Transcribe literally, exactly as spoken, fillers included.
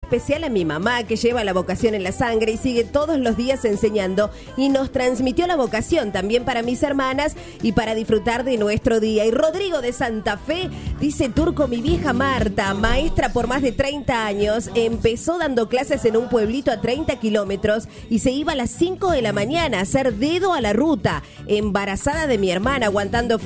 especial a mi mamá, que lleva la vocación en la sangre y sigue todos los días enseñando, y nos transmitió la vocación también para mis hermanas y para disfrutar de nuestro día. Y Rodrigo de Santa Fe dice: Turco, mi vieja Marta, maestra por más de treinta años, empezó dando clases en un pueblito a treinta kilómetros y se iba a las cinco de la mañana a hacer dedo a la ruta, embarazada de mi hermana, aguantando